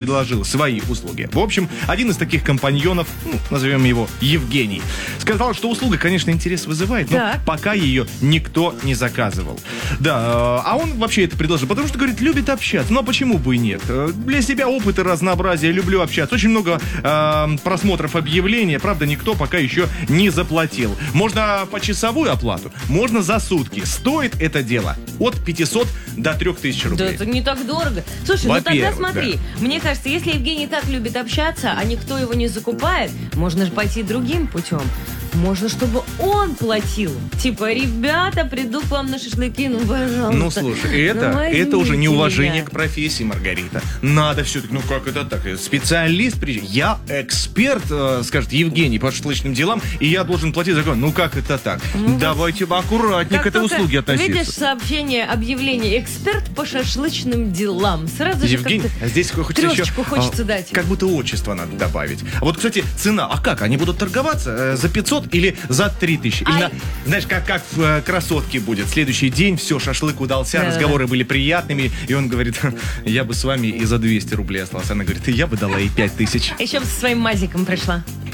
предложил свои услуги. В общем, один из таких компаньонов, назовем его Евгений, сказал, что услуга, конечно, интерес вызывает, но пока ее никто не заказывал. Да, а он вообще это предложил, потому что, говорит, любит общаться. Ну, а почему бы и нет? Для себя опыта, разнообразия, люблю общаться. Очень много просмотров объявления, правда, никто пока еще не заплатил. Можно почасовую оплату, можно за сутки. Стоит это дело от 500 до 3000 рублей. Да, это не так дорого. Слушай, ну тогда смотри. Да. Мне кажется, если Евгений так любит общаться, а никто его не закупает, можно же пойти другим путем. Можно, чтобы он платил. Типа, ребята, приду к вам на шашлыки, ну, пожалуйста. Ну, слушай, это уже неуважение к профессии, Маргарита. Надо все-таки, ну, как это так? Специалист, я эксперт, скажет Евгений, по шашлычным делам, и я должен платить за кого? Ну, как это так? Давайте аккуратнее к этой услуге относиться. Видишь сообщение, объявление «Эксперт по шашлычным делам». Сразу же Евгений, как-то здесь хочется дать. Как будто отчество надо добавить. А вот, кстати, цена. А как? Они будут торговаться за 500 или за 3000? Знаешь, как в «Красотке» будет. Следующий день, все, шашлык удался, разговоры были приятными. И он говорит, я бы с вами и за 200 рублей остался. Она говорит, я бы дала ей 5000. Еще бы со своим мазиком пришла.